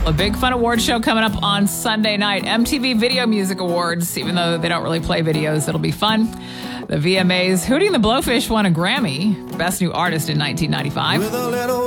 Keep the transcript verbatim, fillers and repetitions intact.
A big fun award show coming up on Sunday night. M T V Video Music Awards. Even though they don't really play videos, it'll be fun. The V M As. Hootie and the Blowfish won a Grammy for Best New Artist in nineteen ninety-five.